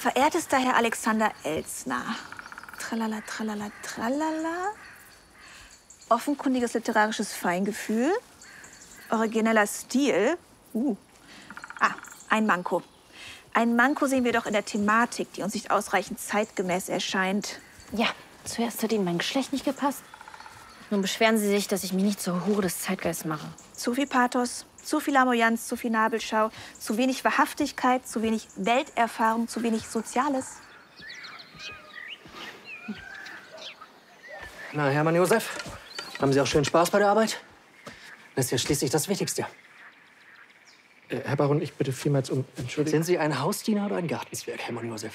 Verehrtester Herr Alexander Elzner. Tralala, tralala, tralala. Offenkundiges literarisches Feingefühl. Origineller Stil. Ein Manko. Ein Manko sehen wir doch in der Thematik, die uns nicht ausreichend zeitgemäß erscheint. Ja, zuerst hat Ihnen mein Geschlecht nicht gepasst. Nun beschweren Sie sich, dass ich mich nicht zur Hure des Zeitgeists mache. Zu viel Pathos, zu viel Amoyanz, zu viel Nabelschau, zu wenig Wahrhaftigkeit, zu wenig Welterfahrung, zu wenig Soziales. Na, Hermann Josef, haben Sie auch schön Spaß bei der Arbeit? Das ist ja schließlich das Wichtigste. Herr Baron, ich bitte vielmals um Entschuldigung. Sind Sie ein Hausdiener oder ein Gartenzwerg, Hermann Josef?